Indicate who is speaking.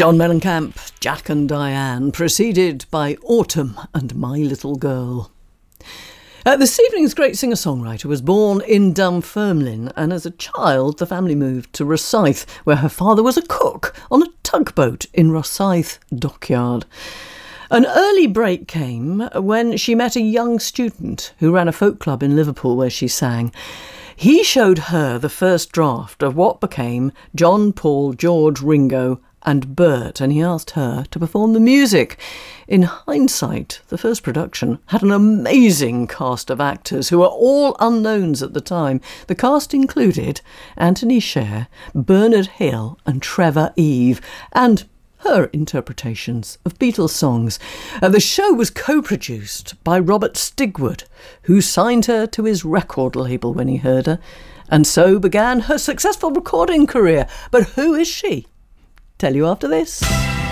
Speaker 1: John Mellencamp, Jack and Diane, preceded by Autumn and My Little Girl. This evening's great singer-songwriter was born in Dunfermline, and as a child the family moved to Rosyth, where her father was a cook on a tugboat in Rosyth dockyard. An early break came when she met a young student who ran a folk club in Liverpool where she sang. He showed her the first draft of what became John, Paul, George, Ringo and Bert, and he asked her to perform the music. In hindsight, the first production had an amazing cast of actors who were all unknowns at the time. The cast included Anthony Sher, Bernard Hill and Trevor Eve, and her interpretations of Beatles songs. The show was co-produced by Robert Stigwood, who signed her to his record label when he heard her, and so began her successful recording career. But who is she? Tell you after this.